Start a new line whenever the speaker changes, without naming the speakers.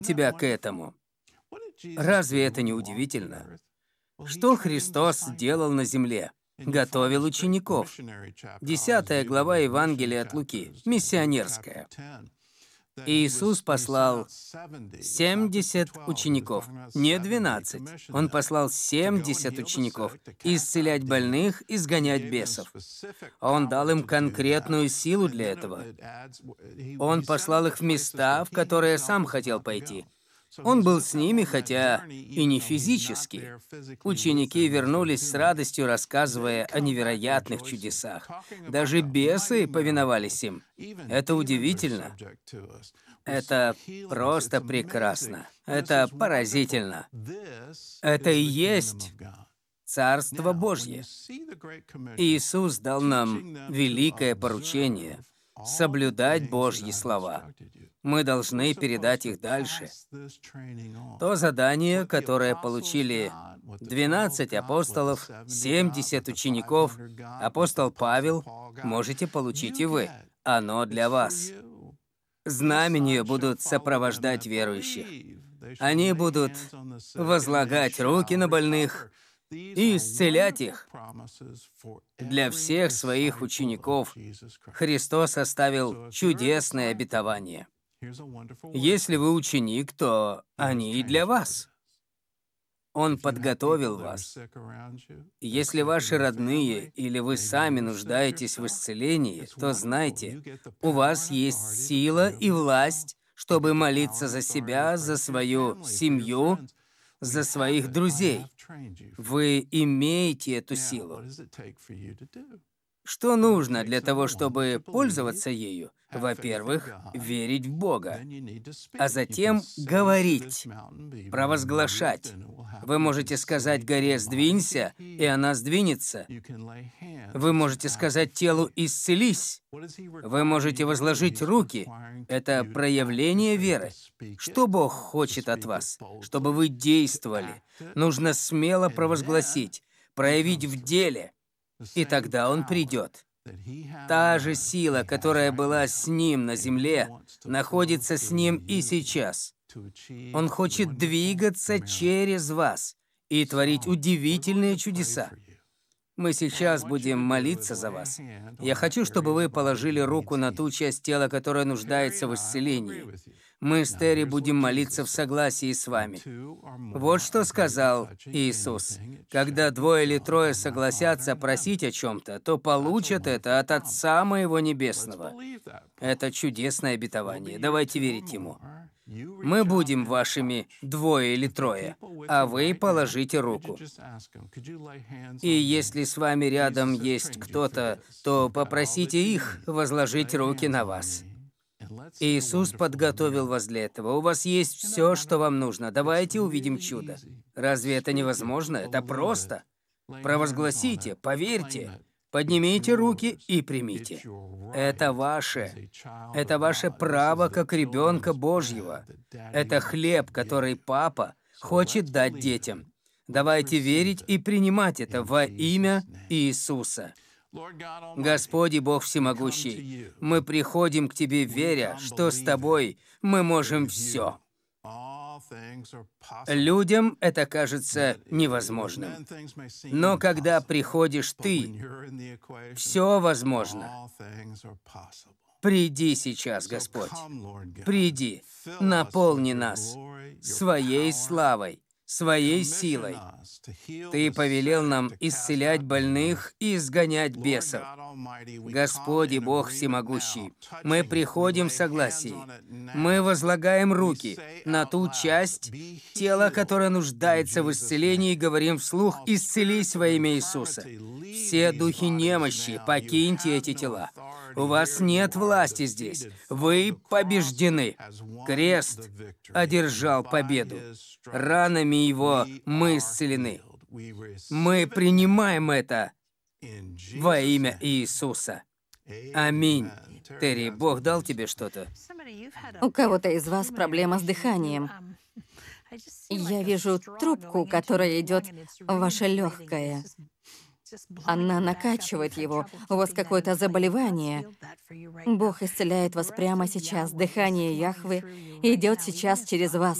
тебя к этому. Разве это не удивительно? Что Христос делал на земле? Готовил учеников. 10 глава Евангелия от Луки, миссионерская. Иисус послал 70 учеников, не 12. Он послал 70 учеников исцелять больных, изгонять бесов. Он дал им конкретную силу для этого. Он послал их в места, в которые сам хотел пойти. Он был с ними, хотя и не физически. Ученики вернулись с радостью, рассказывая о невероятных чудесах. Даже бесы повиновались им. Это удивительно. Это просто прекрасно. Это поразительно. Это и есть Царство Божье. Иисус дал нам великое поручение — соблюдать Божьи слова. Мы должны передать их дальше. То задание, которое получили 12 апостолов, 70 учеников, апостол Павел, можете получить и вы. Оно для вас. Знамения будут сопровождать верующих. Они будут возлагать руки на больных и исцелять их. Для всех своих учеников Христос оставил чудесное обетование. Если вы ученик, то они и для вас. Он подготовил вас. Если ваши родные или вы сами нуждаетесь в исцелении, то знайте, у вас есть сила и власть, чтобы молиться за себя, за свою семью, за своих друзей. Вы имеете эту силу. Что нужно для того, чтобы пользоваться ею? Во-первых, верить в Бога, а затем говорить, провозглашать. Вы можете сказать горе «сдвинься», и она сдвинется. Вы можете сказать телу «исцелись». Вы можете возложить руки. Это проявление веры. Что Бог хочет от вас? Чтобы вы действовали. Нужно смело провозгласить, проявить в деле, и тогда Он придет. Та же сила, которая была с Ним на земле, находится с Ним и сейчас. Он хочет двигаться через вас и творить удивительные чудеса. Мы сейчас будем молиться за вас. Я хочу, чтобы вы положили руку на ту часть тела, которая нуждается в исцелении. Мы с Терри будем молиться в согласии с вами. Вот что сказал Иисус. Когда 2 или 3 согласятся просить о чем-то, то получат это от Отца Моего Небесного. Это чудесное обетование. Давайте верить Ему. Мы будем вашими 2 или 3, а вы положите руку. И если с вами рядом есть кто-то, то попросите их возложить руки на вас. Иисус подготовил вас для этого. У вас есть все, что вам нужно. Давайте увидим чудо. Разве это невозможно? Это просто. Провозгласите, поверьте. Поднимите руки и примите. Это ваше. Это ваше право как ребенка Божьего. Это хлеб, который Папа хочет дать детям. Давайте верить и принимать это во имя Иисуса. Господи Бог Всемогущий, мы приходим к Тебе, веря, что с Тобой мы можем все. Людям это кажется невозможным. Но когда приходишь Ты, все возможно. Приди сейчас, Господь. Приди, наполни нас своей славой, своей силой. Ты повелел нам исцелять больных и изгонять бесов. Господи Бог Всемогущий, мы приходим в согласии. Мы возлагаем руки на ту часть тела, которая нуждается в исцелении, и говорим вслух: «Исцелись во имя Иисуса». Все духи немощи, покиньте эти тела. У вас нет власти здесь. Вы побеждены. Крест одержал победу. Ранами Его мы исцелены. Мы принимаем это во имя Иисуса. Аминь. Терри, Бог дал тебе что-то?
У кого-то из вас проблема с дыханием. Я вижу трубку, которая идет в ваше легкое. Она накачивает его. У вас какое-то заболевание. Бог исцеляет вас прямо сейчас. Дыхание Яхвы идет сейчас через вас.